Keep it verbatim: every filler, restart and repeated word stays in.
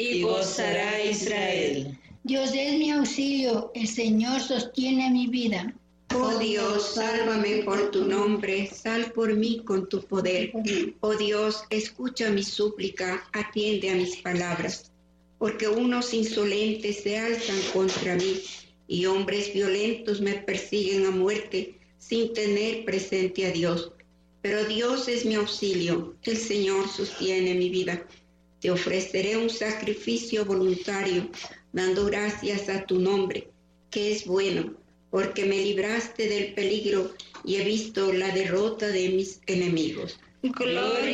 y gozará Israel. Dios es mi auxilio, el Señor sostiene mi vida. Oh Dios, sálvame por tu nombre, sal por mí con tu poder. Oh Dios, escucha mi súplica, atiende a mis palabras. Porque unos insolentes se alzan contra mí y hombres violentos me persiguen a muerte sin tener presente a Dios. Pero Dios es mi auxilio, el Señor sostiene mi vida. Te ofreceré un sacrificio voluntario, dando gracias a tu nombre, que es bueno, porque me libraste del peligro y he visto la derrota de mis enemigos. Gloria